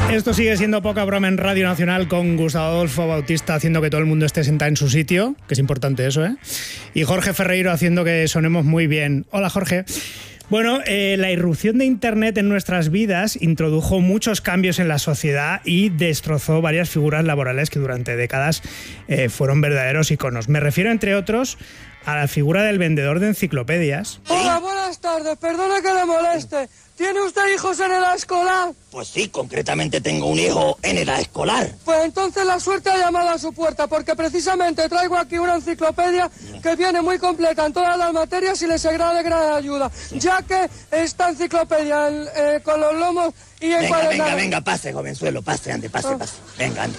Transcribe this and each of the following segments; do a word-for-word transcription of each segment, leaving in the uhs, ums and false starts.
Esto sigue siendo Poca Broma en Radio Nacional con Gustavo Adolfo Bautista haciendo que todo el mundo esté sentado en su sitio, que es importante eso, ¿eh? Y Jorge Ferreiro haciendo que sonemos muy bien. Hola, Jorge. Bueno, eh, la irrupción de Internet en nuestras vidas introdujo muchos cambios en la sociedad y destrozó varias figuras laborales que durante décadas eh, fueron verdaderos iconos. Me refiero, entre otros, a la figura del vendedor de enciclopedias. Hola, buenas tardes, perdone que le moleste. ¿Tiene usted hijos en edad escolar? Pues sí, concretamente tengo un hijo en edad escolar. Pues entonces la suerte ha llamado a su puerta, porque precisamente traigo aquí una enciclopedia que viene muy completa en todas las materias y le será de gran ayuda, ya que esta enciclopedia eh, con los lomos y Venga, encuadernados... venga, venga, pase, jovenzuelo, pase, ande, pase, Ah. pase. Venga, ande.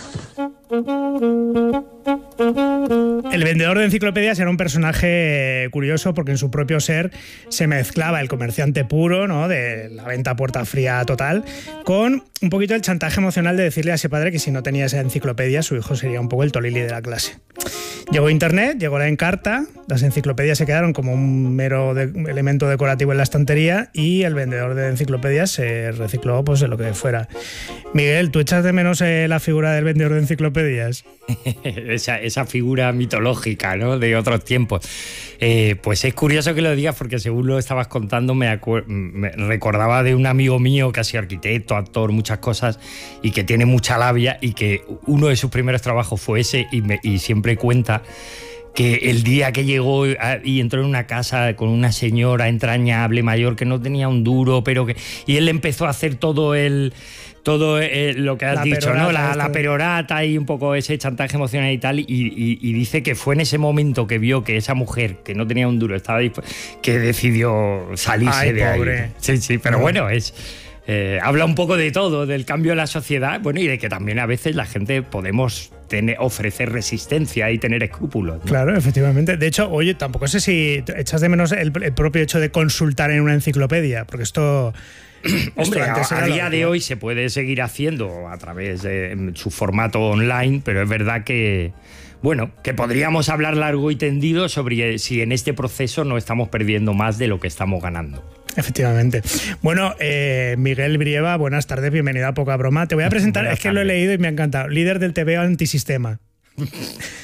El vendedor de enciclopedias era un personaje curioso porque en su propio ser se mezclaba el comerciante puro, ¿no?, de la venta a puerta fría total, con un poquito el chantaje emocional de decirle a ese padre que si no tenía esa enciclopedia su hijo sería un poco el tolili de la clase. Llegó Internet, llegó la Encarta, las enciclopedias se quedaron como un mero de, elemento decorativo en la estantería y el vendedor de enciclopedias se recicló pues de lo que fuera. Miguel, ¿tú echas de menos eh, la figura del vendedor de enciclopedias? esa, esa figura mitológica, ¿no?, de otros tiempos. Eh, pues es curioso que lo digas porque según lo estabas contando me, me recordaba de un amigo mío que ha sido arquitecto, actor, muchas cosas y que tiene mucha labia y que uno de sus primeros trabajos fue ese y, me, y siempre cuenta que el día que llegó y entró en una casa con una señora entrañable mayor que no tenía un duro, pero que y él empezó a hacer todo el todo eh, lo que has la dicho, ¿no? La, esto. la perorata y un poco ese chantaje emocional y tal, y, y, y dice que fue en ese momento que vio que esa mujer que no tenía un duro estaba dispuesta, que decidió salirse Ay, de pobre. ahí. Sí, sí, pero No. bueno, es eh, habla un poco de todo, del cambio de la sociedad, bueno, y de que también a veces la gente podemos tener, ofrecer resistencia y tener escrúpulos, ¿no? Claro, efectivamente. De hecho, oye, tampoco sé si echas de menos el, el propio hecho de consultar en una enciclopedia, porque esto... Hombre, esto antes a, a era día lo- de hoy se puede seguir haciendo a través de su formato online, pero es verdad que, bueno, que podríamos hablar largo y tendido sobre si en este proceso no estamos perdiendo más de lo que estamos ganando. Efectivamente. Bueno, eh, Miguel Brieva, buenas tardes, bienvenido a Poca Broma. Te voy a presentar, Buenas es que lo he tardes. leído y me ha encantado. Líder del T V antisistema.